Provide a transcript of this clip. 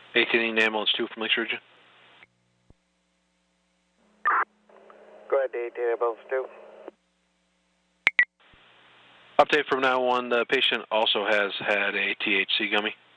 18 ambulance 2 from Lake Sturgeon. Go ahead, 18 ambulance 2. Update from now on, the patient also has had a THC gummy.